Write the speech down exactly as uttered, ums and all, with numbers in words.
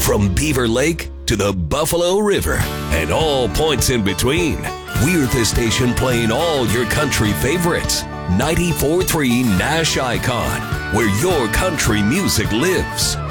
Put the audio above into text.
From Beaver Lake to the Buffalo River and all points in between, we're the station playing all your country favorites. ninety-four point three Nash Icon, where your country music lives.